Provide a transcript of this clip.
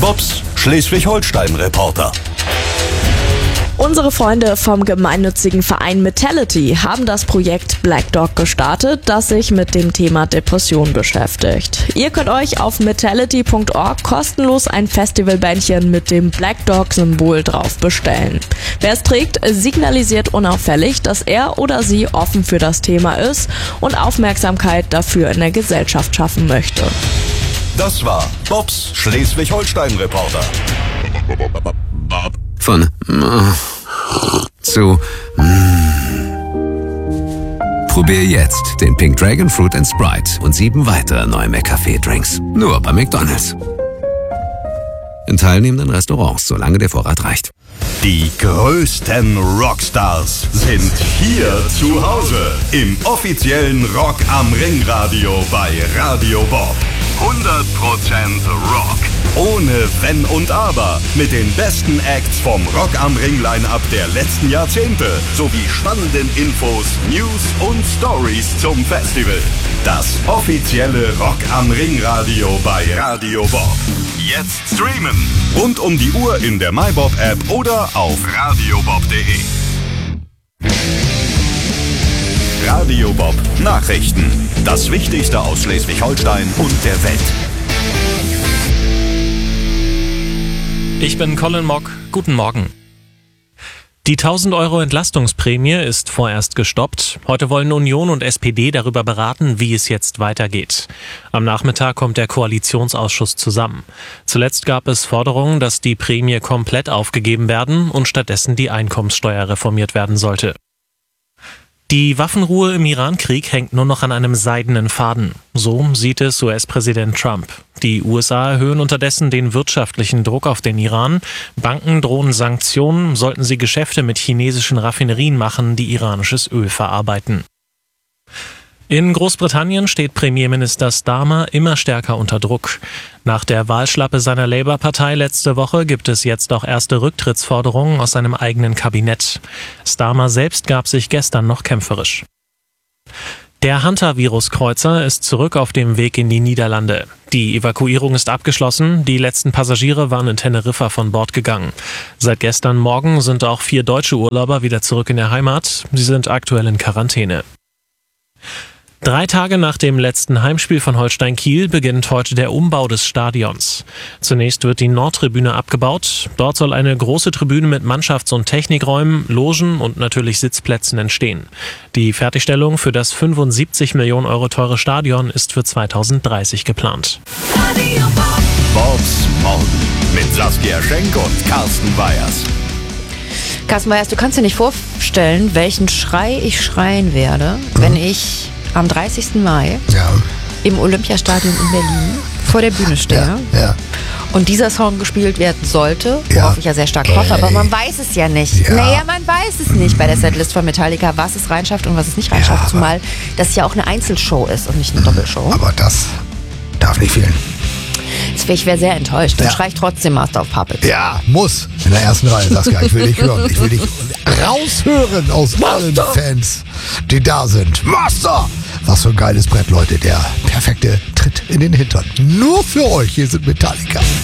Bobs Schleswig-Holstein-Reporter. Unsere Freunde vom gemeinnützigen Verein Metality haben das Projekt Black Dog gestartet, das sich mit dem Thema Depression beschäftigt. Ihr könnt euch auf metality.org kostenlos ein Festivalbändchen mit dem Black Dog-Symbol drauf bestellen. Wer es trägt, signalisiert unauffällig, dass er oder sie offen für das Thema ist und Aufmerksamkeit dafür in der Gesellschaft schaffen möchte. Das war Bobs Schleswig-Holstein-Reporter. Von zu Probier jetzt den Pink Dragon Fruit & Sprite und 7 weitere neue McCafé-Drinks. Nur bei McDonald's. In teilnehmenden Restaurants, solange der Vorrat reicht. Die größten Rockstars sind hier zu Hause im offiziellen Rock am Ring Radio bei Radio Bob. 100% Rock. Ohne Wenn und Aber. Mit den besten Acts vom Rock am Ring Line-Up der letzten Jahrzehnte. Sowie spannenden Infos, News und Stories zum Festival. Das offizielle Rock am Ring Radio bei Radio Bob. Jetzt streamen. Rund um die Uhr in der MyBob-App oder auf radiobob.de. Radio Bob Nachrichten. Das Wichtigste aus Schleswig-Holstein und der Welt. Ich bin Colin Mock. Guten Morgen. Die 1.000 € Entlastungsprämie ist vorerst gestoppt. Heute wollen Union und SPD darüber beraten, wie es jetzt weitergeht. Am Nachmittag kommt der Koalitionsausschuss zusammen. Zuletzt gab es Forderungen, dass die Prämie komplett aufgegeben werden und stattdessen die Einkommenssteuer reformiert werden sollte. Die Waffenruhe im Iran-Krieg hängt nur noch an einem seidenen Faden. So sieht es US-Präsident Trump. Die USA erhöhen unterdessen den wirtschaftlichen Druck auf den Iran. Banken drohen Sanktionen, sollten sie Geschäfte mit chinesischen Raffinerien machen, die iranisches Öl verarbeiten. In Großbritannien steht Premierminister Starmer immer stärker unter Druck. Nach der Wahlschlappe seiner Labour-Partei letzte Woche gibt es jetzt auch erste Rücktrittsforderungen aus seinem eigenen Kabinett. Starmer selbst gab sich gestern noch kämpferisch. Der Hantavirus-Kreuzer ist zurück auf dem Weg in die Niederlande. Die Evakuierung ist abgeschlossen. Die letzten Passagiere waren in Teneriffa von Bord gegangen. Seit gestern Morgen sind auch 4 deutsche Urlauber wieder zurück in der Heimat. Sie sind aktuell in Quarantäne. 3 Tage nach dem letzten Heimspiel von Holstein Kiel beginnt heute der Umbau des Stadions. Zunächst wird die Nordtribüne abgebaut. Dort soll eine große Tribüne mit Mannschafts- und Technikräumen, Logen und natürlich Sitzplätzen entstehen. Die Fertigstellung für das 75 Millionen € teure Stadion ist für 2030 geplant. Bobs Morgen mit Saskia Schenk und Carsten Weyers. Carsten Weyers, du kannst dir nicht vorstellen, welchen Schrei ich schreien werde, wenn ich am 30. Mai im Olympiastadion in Berlin vor der Bühne stehe und dieser Song gespielt werden sollte, worauf ich ja sehr stark hoffe, aber man weiß es ja nicht. Naja, man weiß es nicht bei der Setlist von Metallica, was es reinschafft und was es nicht reinschafft, zumal das ja auch eine Einzelshow ist und nicht eine Doppelshow. Aber das darf nicht fehlen. Ich wäre sehr enttäuscht. Dann schrei ich trotzdem Master of Puppets. Ja, muss. In der ersten Reihe, Saskia. Ich will dich hören. Ich will dich raushören aus allen Fans, die da sind. Master! Was für ein geiles Brett, Leute. Der perfekte Tritt in den Hintern. Nur für euch. Hier sind Metallica.